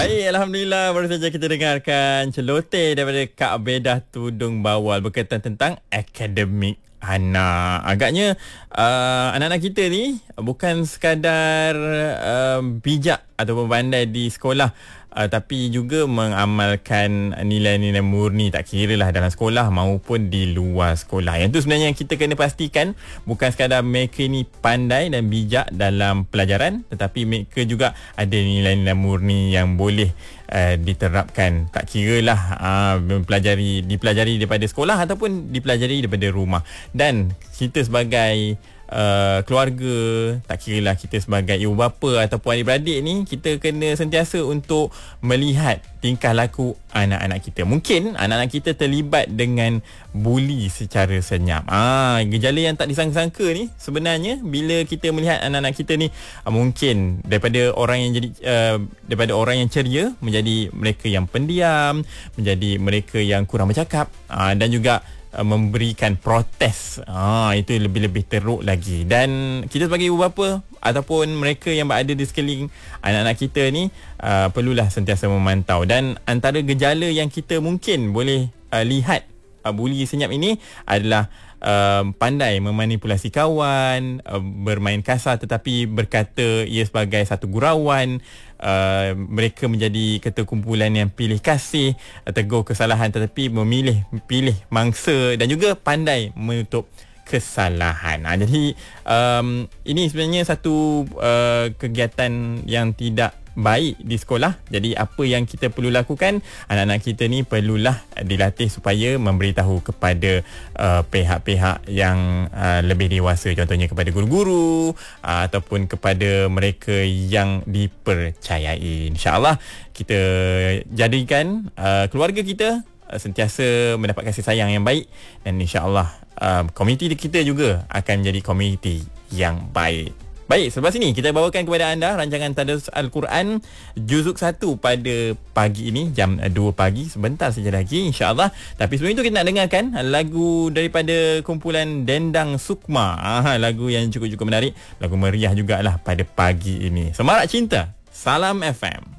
Baik, Alhamdulillah, baru saja kita dengarkan celoteh daripada Kak Bedah Tudung Bawal berkaitan tentang akademik anak. Agaknya anak-anak kita ni bukan sekadar bijak ataupun pandai di sekolah, tapi juga mengamalkan nilai-nilai murni, tak kira lah dalam sekolah maupun di luar sekolah. Yang tu sebenarnya yang kita kena pastikan, bukan sekadar mereka ni pandai dan bijak dalam pelajaran, tetapi mereka juga ada nilai-nilai murni yang boleh diterapkan, tak kira lah dipelajari daripada sekolah ataupun dipelajari daripada rumah. Dan kita sebagai keluarga, tak kira lah kita sebagai ibu bapa ataupun adik-beradik ni, kita kena sentiasa untuk melihat tingkah laku anak-anak kita. Mungkin anak-anak kita terlibat dengan buli secara senyap. Gejala yang tak disangka-sangka ni sebenarnya bila kita melihat anak-anak kita ni, mungkin daripada orang yang daripada orang yang ceria menjadi mereka yang pendiam, menjadi mereka yang kurang bercakap, dan juga memberikan protes. Itu lebih-lebih teruk lagi. Dan kita sebagai ibu bapa ataupun mereka yang berada di sekeliling anak-anak kita ni, perlulah sentiasa memantau. Dan antara gejala yang kita mungkin boleh lihat buli senyap ini adalah pandai memanipulasi kawan, bermain kasar tetapi berkata ia sebagai satu gurauan, mereka menjadi ketua kumpulan yang pilih kasih, tegur kesalahan tetapi pilih mangsa, dan juga pandai menutup kesalahan. Jadi ini sebenarnya satu kegiatan yang tidak baik di sekolah. Jadi apa yang kita perlu lakukan, anak-anak kita ni perlulah dilatih supaya memberitahu kepada pihak-pihak yang lebih dewasa, contohnya kepada guru-guru ataupun kepada mereka yang dipercayai. InsyaAllah kita jadikan keluarga kita sentiasa mendapat kasih sayang yang baik, dan insyaAllah komuniti kita juga akan menjadi komuniti yang baik. Baik, selepas ini kita bawakan kepada anda rancangan Tadarus Al-Quran Juzuk 1 pada pagi ini jam 2 pagi, sebentar saja lagi insya-Allah. Tapi sebelum itu kita nak dengarkan lagu daripada kumpulan Dendang Sukma. Lagu yang cukup-cukup menarik, lagu meriah jugalah pada pagi ini. Semarak Cinta, Salam FM.